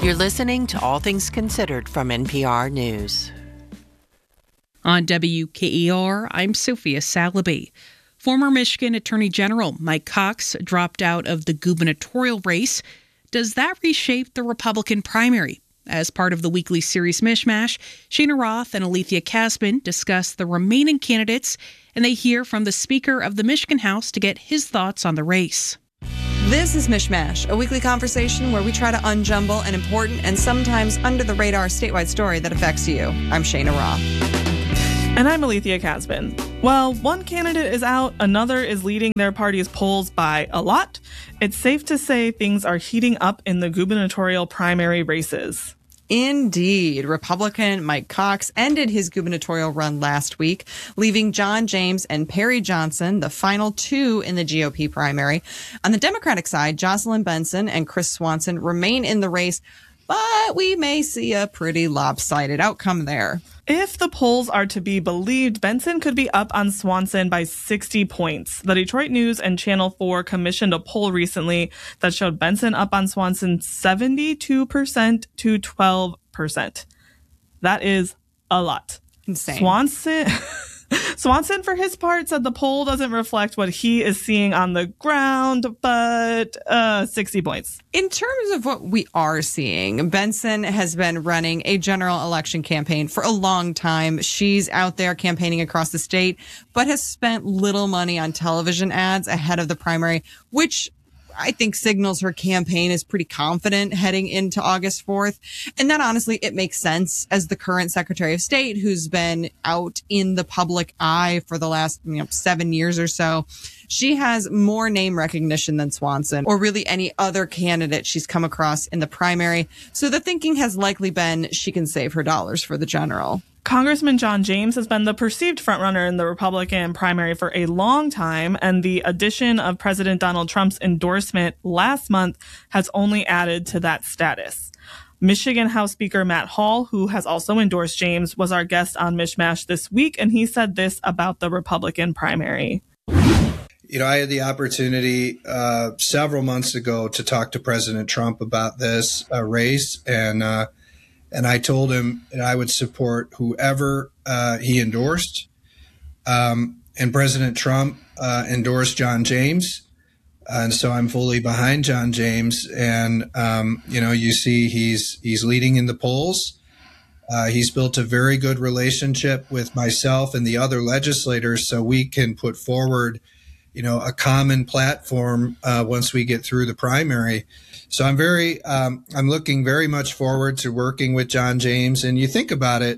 You're listening to All Things Considered from NPR News. On WKER, I'm Sophia Salaby. Former Michigan Attorney General Mike Cox dropped out of the gubernatorial race. Does that reshape the Republican primary? As part of the weekly series Mishmash, Shana Roth and Alethea Kasman discuss the remaining candidates, and they hear from the Speaker of the Michigan House to get his thoughts on the race. This is Mishmash, a weekly conversation where we try to unjumble an important and sometimes under-the-radar statewide story that affects you. I'm Shana Roth. And I'm Alethea Kasman. Well, one candidate is out, another is leading their party's polls by a lot. It's safe to say things are heating up in the gubernatorial primary races. Indeed. Republican Mike Cox ended his gubernatorial run last week, leaving John James and Perry Johnson, the final two in the GOP primary. On the Democratic side, Jocelyn Benson and Chris Swanson remain in the race, but we may see a pretty lopsided outcome there. If the polls are to be believed, Benson could be up on Swanson by 60 points. The Detroit News and Channel 4 commissioned a poll recently that showed Benson up on Swanson 72% to 12%. That is a lot. Insane. Swanson, for his part, said the poll doesn't reflect what he is seeing on the ground, but 60 points. In terms of what we are seeing, Benson has been running a general election campaign for a long time. She's out there campaigning across the state, but has spent little money on television ads ahead of the primary, which I think signals her campaign is pretty confident heading into August 4th. And that honestly, it makes sense as the current Secretary of State who's been out in the public eye for the last 7 years or so. She has more name recognition than Swanson or really any other candidate she's come across in the primary. So the thinking has likely been she can save her dollars for the general. Congressman John James has been the perceived frontrunner in the Republican primary for a long time, and the addition of President Donald Trump's endorsement last month has only added to that status. Michigan House Speaker Matt Hall, who has also endorsed James, was our guest on Mishmash this week, and he said this about the Republican primary. I had the opportunity several months ago to talk to President Trump about this race, and I told him that I would support whoever he endorsed. And President Trump endorsed John James. And so I'm fully behind John James. And, you see he's leading in the polls. He's built a very good relationship with myself and the other legislators so we can put forward, a common platform once we get through the primary. So I'm looking very much forward to working with John James. And you think about it,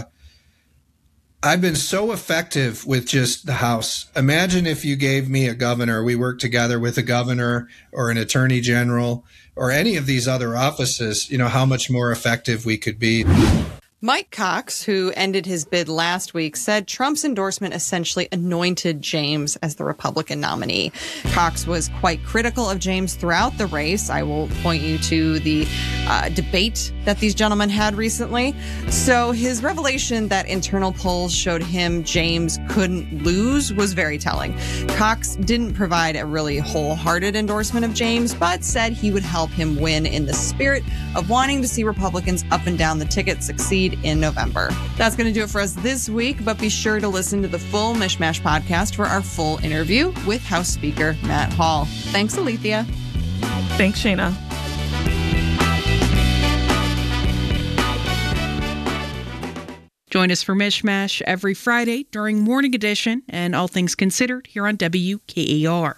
I've been so effective with just the House. Imagine if you gave me a governor, we worked together with a governor or an attorney general or any of these other offices, how much more effective we could be. Mike Cox, who ended his bid last week, said Trump's endorsement essentially anointed James as the Republican nominee. Cox was quite critical of James throughout the race. I will point you to the debate that these gentlemen had recently. So his revelation that internal polls showed him James couldn't lose was very telling. Cox didn't provide a really wholehearted endorsement of James, but said he would help him win in the spirit of wanting to see Republicans up and down the ticket succeed in November. That's going to do it for us this week, but be sure to listen to the full Mishmash podcast for our full interview with House Speaker Matt Hall. Thanks, Alethea. Thanks, Shana. Join us for Mishmash every Friday during Morning Edition and All Things Considered here on WKER.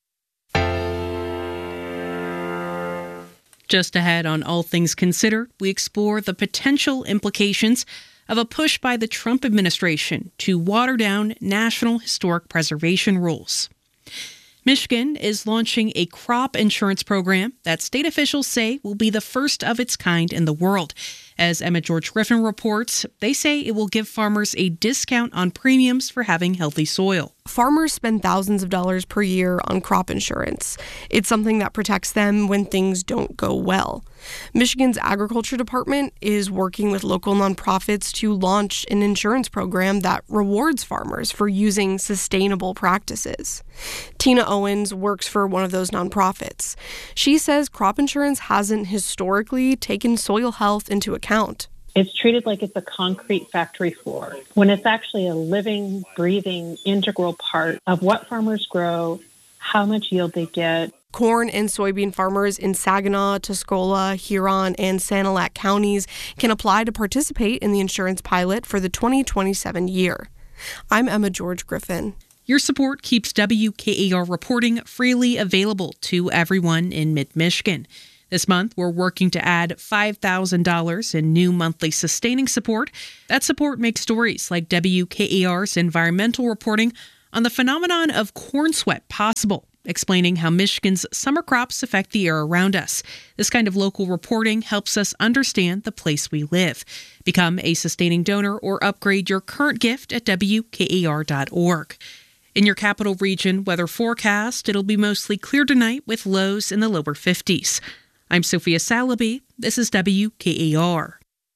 Just ahead on All Things Considered, we explore the potential implications of a push by the Trump administration to water down national historic preservation rules. Michigan is launching a crop insurance program that state officials say will be the first of its kind in the world. As Emma George Griffin reports, they say it will give farmers a discount on premiums for having healthy soil. Farmers spend thousands of dollars per year on crop insurance. It's something that protects them when things don't go well. Michigan's Agriculture Department is working with local nonprofits to launch an insurance program that rewards farmers for using sustainable practices. Tina Owens works for one of those nonprofits. She says crop insurance hasn't historically taken soil health into account. It's treated like it's a concrete factory floor, when it's actually a living, breathing, integral part of what farmers grow, how much yield they get. Corn and soybean farmers in Saginaw, Tuscola, Huron, and Sanilac counties can apply to participate in the insurance pilot for the 2027 year. I'm Emma George Griffin. Your support keeps WKAR reporting freely available to everyone in mid-Michigan. This month, we're working to add $5,000 in new monthly sustaining support. That support makes stories like WKAR's environmental reporting on the phenomenon of corn sweat possible, explaining how Michigan's summer crops affect the air around us. This kind of local reporting helps us understand the place we live. Become a sustaining donor or upgrade your current gift at WKAR.org. In your capital region weather forecast, it'll be mostly clear tonight with lows in the lower 50s. I'm Sophia Salaby. This is WKAR.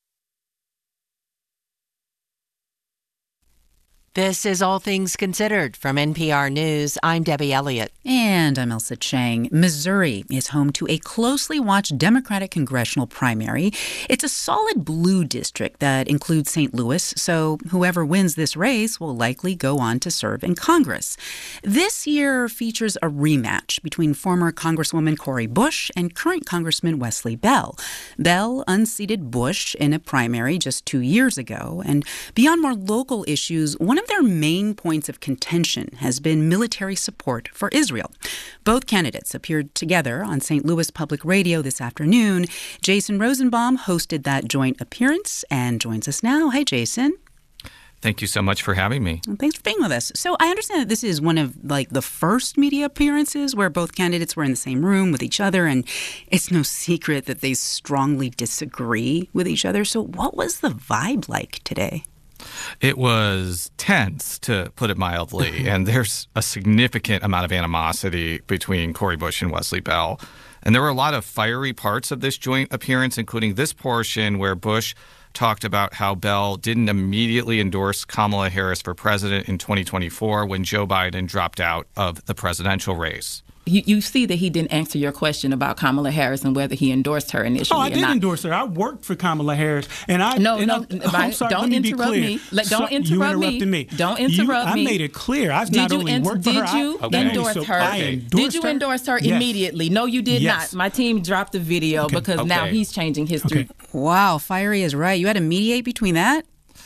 This is All Things Considered from NPR News. I'm Debbie Elliott. And I'm Elsa Chang. Missouri is home to a closely watched Democratic congressional primary. It's a solid blue district that includes St. Louis, so whoever wins this race will likely go on to serve in Congress. This year features a rematch between former Congresswoman Cori Bush and current Congressman Wesley Bell. Bell unseated Bush in a primary just 2 years ago, and beyond more local issues, one of their main points of contention has been military support for Israel. Both candidates appeared together on St. Louis Public Radio this afternoon. Jason Rosenbaum hosted that joint appearance and joins us now. Hey, Jason. Thank you so much for having me. Well, thanks for being with us. So I understand that this is one of the first media appearances where both candidates were in the same room with each other, and it's no secret that they strongly disagree with each other. So what was the vibe like today? It was tense, to put it mildly, and there's a significant amount of animosity between Cori Bush and Wesley Bell. And there were a lot of fiery parts of this joint appearance, including this portion where Bush talked about how Bell didn't immediately endorse Kamala Harris for president in 2024 when Joe Biden dropped out of the presidential race. You see that he didn't answer your question about Kamala Harris and whether he endorsed her initially. Oh, I did endorse her. I worked for Kamala Harris, and I don't interrupt me. Don't interrupt me. Don't interrupt me. I made it clear. I've not only worked for her. Did you endorse her? Did you endorse her immediately? No, you did not. My team dropped the video because now he's changing history. Wow, fiery is right. You had to mediate between that?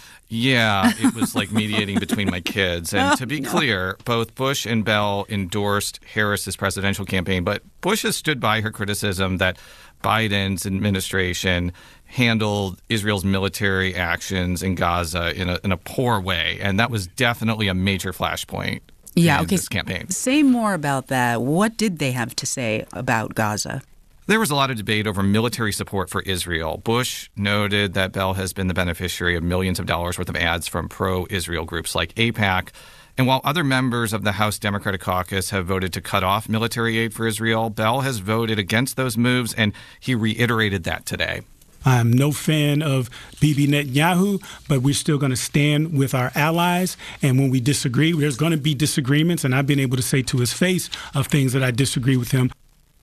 Yeah, it was like mediating between my kids. And to be clear, both Bush and Bell endorsed Harris's presidential campaign, but Bush has stood by her criticism that Biden's administration handled Israel's military actions in Gaza in a poor way. And that was definitely a major flashpoint in this campaign. Say more about that. What did they have to say about Gaza? There was a lot of debate over military support for Israel. Bush noted that Bell has been the beneficiary of millions of dollars worth of ads from pro-Israel groups like AIPAC. And while other members of the House Democratic Caucus have voted to cut off military aid for Israel, Bell has voted against those moves, and he reiterated that today. I'm no fan of Bibi Netanyahu, but we're still going to stand with our allies. And when we disagree, there's going to be disagreements. And I've been able to say to his face of things that I disagree with him.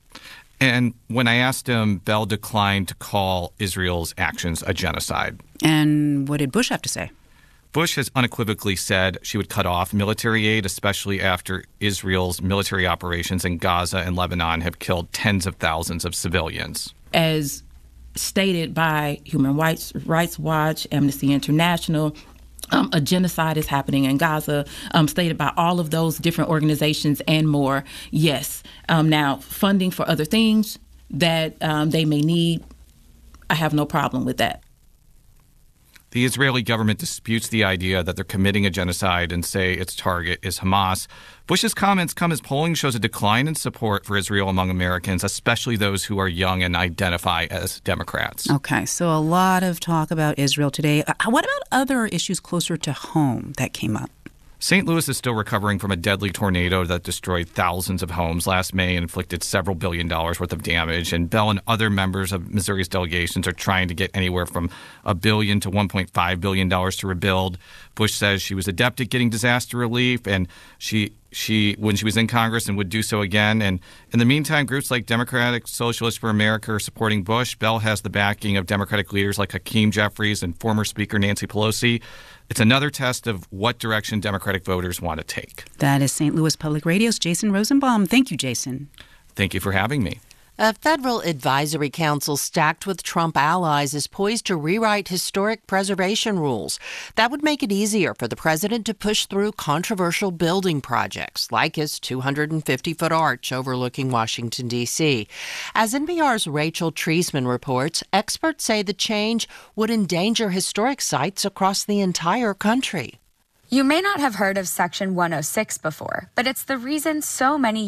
And when I asked him, Bell declined to call Israel's actions a genocide. And what did Bush have to say? Bush has unequivocally said she would cut off military aid, especially after Israel's military operations in Gaza and Lebanon have killed tens of thousands of civilians. As stated by Human Rights Watch, Amnesty International, a genocide is happening in Gaza, stated by all of those different organizations and more. Yes. Now, funding for other things that they may need, I have no problem with that. The Israeli government disputes the idea that they're committing a genocide and say its target is Hamas. Bush's comments come as polling shows a decline in support for Israel among Americans, especially those who are young and identify as Democrats. Okay, so a lot of talk about Israel today. What about other issues closer to home that came up? St. Louis is still recovering from a deadly tornado that destroyed thousands of homes last May and inflicted several $1 billion worth of damage. And Bell and other members of Missouri's delegations are trying to get anywhere from $1 billion to $1.5 billion to rebuild. Bush says she was adept at getting disaster relief, and she when she was in Congress and would do so again. And in the meantime, groups like Democratic Socialists for America are supporting Bush. Bell has the backing of Democratic leaders like Hakeem Jeffries and former Speaker Nancy Pelosi. It's another test of what direction Democratic voters want to take. That is St. Louis Public Radio's Jason Rosenbaum. Thank you, Jason. Thank you for having me. A federal advisory council stacked with Trump allies is poised to rewrite historic preservation rules. That would make it easier for the president to push through controversial building projects, like his 250-foot arch overlooking Washington, D.C. As NPR's Rachel Treisman reports, experts say the change would endanger historic sites across the entire country. You may not have heard of Section 106 before, but it's the reason so many